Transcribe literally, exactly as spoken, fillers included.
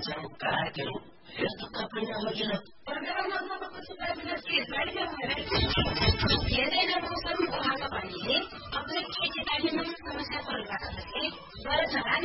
coração, caráter, resto da panela de... Programa Nova Possibilidade de Pesquisa,